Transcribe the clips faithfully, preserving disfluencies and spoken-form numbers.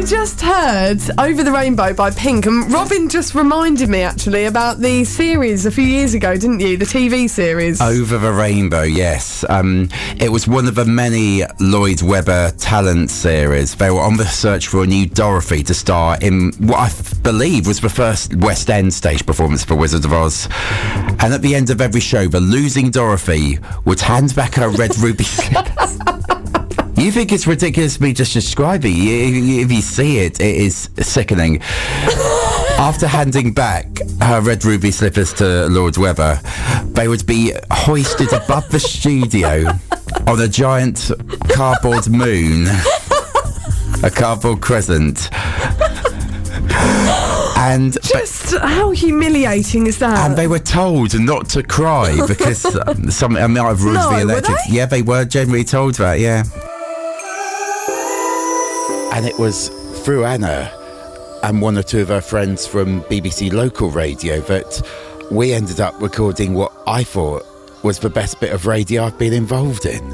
We just heard Over the Rainbow by Pink, and Robin just reminded me actually about the series a few years ago, didn't you? The T V series. Over the Rainbow, yes. Um, it was one of the many Lloyd Webber talent series. They were on the search for a new Dorothy to star in what I f- believe was the first West End stage performance for Wizard of Oz. And at the end of every show, the losing Dorothy would hand back her red ruby slippers. You think it's ridiculous me just describing it. If you see it, it is sickening. After handing back her red ruby slippers to Lord Webber, they would be hoisted above the studio on a giant cardboard moon, a cardboard crescent. And just how humiliating is that? And they were told not to cry because um, some I might have ruined no, the electrics. Were they? Yeah, they were generally told that. Yeah. And it was through Anna and one or two of her friends from B B C local radio that we ended up recording what I thought was the best bit of radio I've been involved in.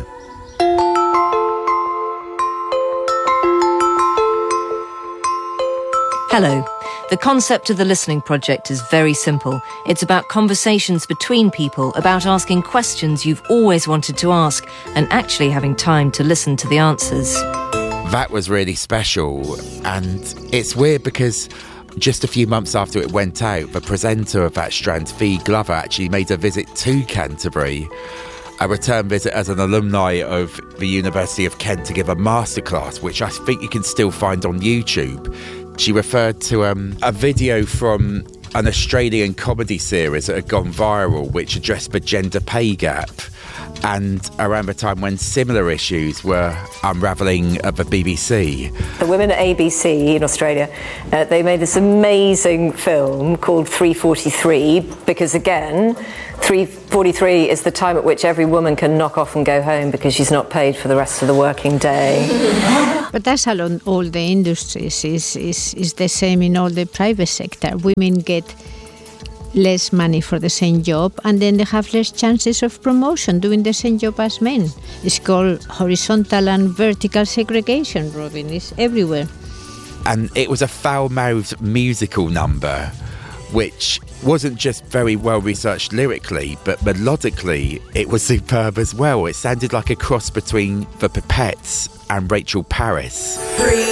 Hello. The concept of the Listening Project is very simple. It's about conversations between people, about asking questions you've always wanted to ask and actually having time to listen to the answers. That was really special, and it's weird because just a few months after it went out, the presenter of that strand, Fee Glover, actually made a visit to Canterbury, a return visit as an alumni of the University of Kent to give a masterclass, which I think you can still find on YouTube. She referred to um, a video from an Australian comedy series that had gone viral, which addressed the gender pay gap. And around the time when similar issues were unravelling at the B B C. The women at A B C in Australia, uh, they made this amazing film called three forty-three, because again, three forty-three is the time at which every woman can knock off and go home because she's not paid for the rest of the working day. But that's along all the industries, is is is the same in all the private sector. Women get less money for the same job, and then they have less chances of promotion doing the same job as men. It's called horizontal and vertical segregation, Robin. It's everywhere. And it was a foul-mouthed musical number, which wasn't just very well researched lyrically, but melodically it was superb as well. It sounded like a cross between the Pipettes and Rachel Parris.